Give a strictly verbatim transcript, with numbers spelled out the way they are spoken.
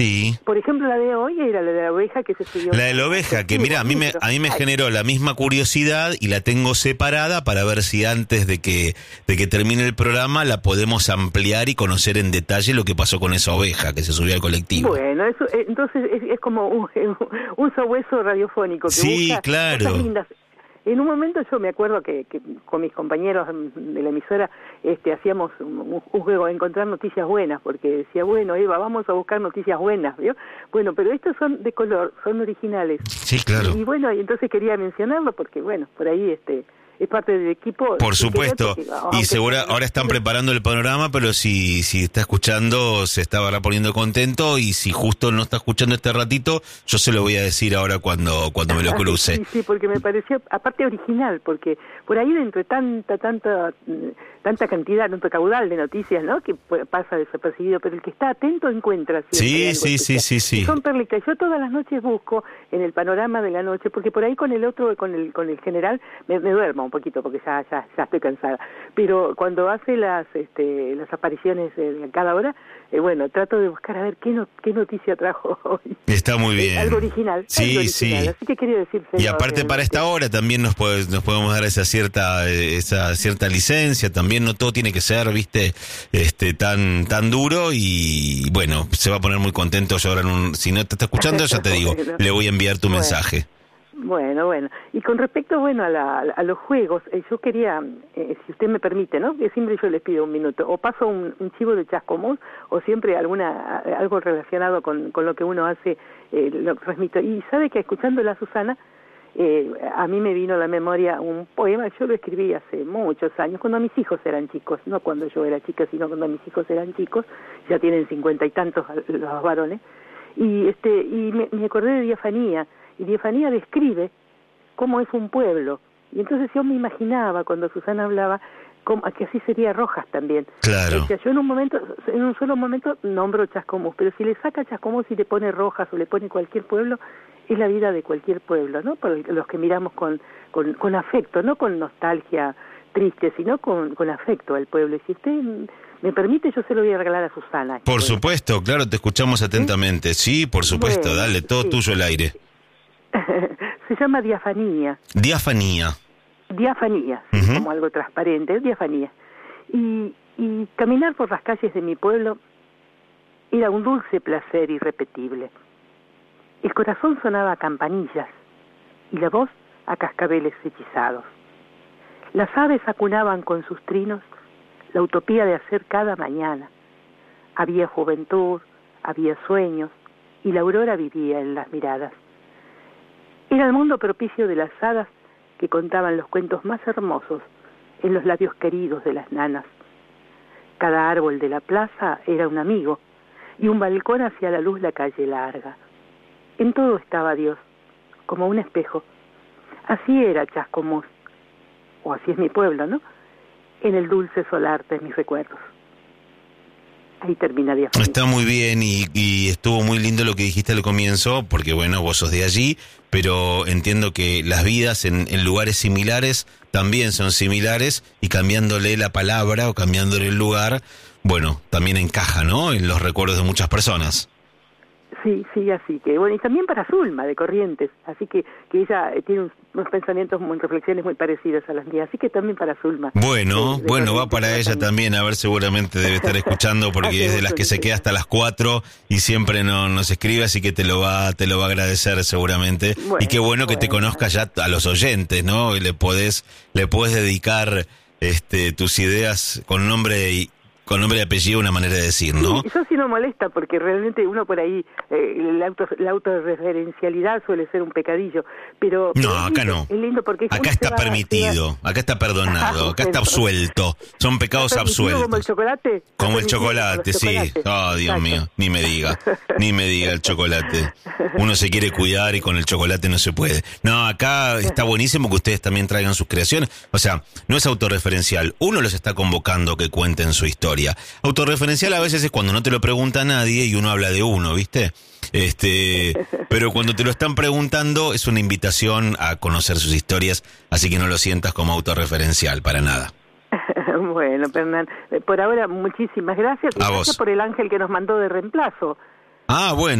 Sí. Por ejemplo, la de hoy era la de la oveja que se subió. La de la oveja, que mira, a mí me, a mí me generó la misma curiosidad y la tengo separada para ver si antes de que, de que termine el programa la podemos ampliar y conocer en detalle lo que pasó con esa oveja que se subió al colectivo. Bueno, eso, eh, entonces es, es como un, un sabueso radiofónico que sí, busca claro. cosas lindas. En un momento yo me acuerdo que, que con mis compañeros de la emisora este, hacíamos un, un juego de encontrar noticias buenas, porque decía, bueno, Eva, vamos a buscar noticias buenas, ¿vio? Bueno, pero estos son de color, son originales. Sí, claro. Y, y bueno, entonces quería mencionarlo porque, bueno, por ahí este es parte del equipo. Por supuesto, porque, y seguro ahora están preparando el panorama, pero si si está escuchando se estará poniendo contento, y si justo no está escuchando este ratito, yo se lo voy a decir ahora cuando cuando me lo cruce. Sí, sí, porque me pareció, aparte original, porque por ahí dentro de tanta, tanta, tanta cantidad, tanto caudal de noticias, ¿no?, que pasa desapercibido, pero el que está atento encuentra siempre Sí, algo sí, especial. sí, sí, sí. Y son perlitas. Yo todas las noches busco en el panorama de la noche, porque por ahí con el otro, con el con el general, me, me duermo un poquito, porque ya ya ya estoy cansada. Pero cuando hace las este las apariciones eh, a cada hora, eh, bueno, trato de buscar a ver qué no, qué noticia trajo hoy. Está muy bien. Algo original. Sí, algo original. sí. Así que quería decirse. Y aparte para esta hora también nos puede, nos podemos dar esa cierta esa cierta licencia, también no todo tiene que ser, viste, este tan tan duro, y bueno, se va a poner muy contento. Yo ahora en un, si no te está escuchando, ya te digo, bueno, le voy a enviar tu bueno. mensaje. Bueno, bueno. Y con respecto, bueno, a, la, a los juegos, eh, yo quería, eh, si usted me permite, ¿no?, que siempre yo les pido un minuto, o paso un, un chivo de Chascomús, o siempre alguna algo relacionado con, con lo que uno hace, eh, lo transmito. Y sabe que escuchando a Susana, eh, a mí me vino a la memoria un poema, yo lo escribí hace muchos años, cuando mis hijos eran chicos, no cuando yo era chica, sino cuando mis hijos eran chicos, ya tienen cincuenta y tantos los varones, y este y me, me acordé de Diafanía, y Diafanía describe cómo es un pueblo, y entonces yo me imaginaba cuando Susana hablaba como, que así sería Rojas también. Claro. O sea, yo en un momento, en un solo momento nombro Chascomús, pero si le saca Chascomús y le pone Rojas o le pone cualquier pueblo, es la vida de cualquier pueblo, ¿no? Por los que miramos con, con, con afecto, no con nostalgia triste, sino con, con afecto al pueblo. Y si usted me permite, yo se lo voy a regalar a Susana. Por bueno. supuesto, claro, te escuchamos atentamente. Sí, por supuesto, Bueno, dale, todo sí. tuyo el aire. Se llama Diafanía. Diafanía. Diafanía, Uh-huh. sí, como algo transparente, es diafanía. Y, y caminar por las calles de mi pueblo era un dulce placer irrepetible. El corazón sonaba a campanillas y la voz a cascabeles hechizados. Las aves acunaban con sus trinos la utopía de hacer cada mañana. Había juventud, había sueños, y la aurora vivía en las miradas. Era el mundo propicio de las hadas que contaban los cuentos más hermosos en los labios queridos de las nanas. Cada árbol de la plaza era un amigo, y un balcón hacia la luz la calle larga. En todo estaba Dios, como un espejo. Así era Chascomús, o así es mi pueblo, ¿no?, en el dulce solar de mis recuerdos. Ahí termina Diafanía. Está muy bien, y, y estuvo muy lindo lo que dijiste al comienzo, porque bueno, vos sos de allí, pero entiendo que las vidas en, en lugares similares también son similares, y cambiándole la palabra o cambiándole el lugar, bueno, también encaja, ¿no?, en los recuerdos de muchas personas. Sí, sí, así que, bueno, y también para Zulma, de Corrientes, así que, que ella eh, tiene un, unos pensamientos, muy, reflexiones muy parecidas a las mías, así que también para Zulma. Bueno, de, de bueno, va Corrientes, para ella también, a ver, seguramente debe estar escuchando, porque es de las que se queda hasta las cuatro y siempre no, nos escribe, así que te lo va te lo va a agradecer seguramente. Bueno, y qué bueno que bueno. te conozca ya a los oyentes, ¿no? Y le podés, le podés dedicar este tus ideas con nombre y con nombre y apellido, una manera de decir, ¿no? Sí, eso sí no molesta, porque realmente uno por ahí, eh, la, auto, la autorreferencialidad suele ser un pecadillo, pero... No, pero acá lindo, no. Es lindo porque acá está va, permitido, va... acá está perdonado, acá está absuelto, son pecados absueltos. ¿Como el chocolate? Como el chocolate, sí. Oh, Dios Exacto. mío, ni me diga, ni me diga el chocolate. Uno se quiere cuidar y con el chocolate no se puede. No, acá está buenísimo que ustedes también traigan sus creaciones. O sea, no es autorreferencial, uno los está convocando que cuenten su historia. Autorreferencial a veces es cuando no te lo pregunta nadie y uno habla de uno, ¿viste? Este, pero cuando te lo están preguntando es una invitación a conocer sus historias, así que no lo sientas como autorreferencial, para nada. Bueno, Fernán, por ahora muchísimas gracias. Y a gracias vos. por el ángel que nos mandó de reemplazo. Ah, bueno.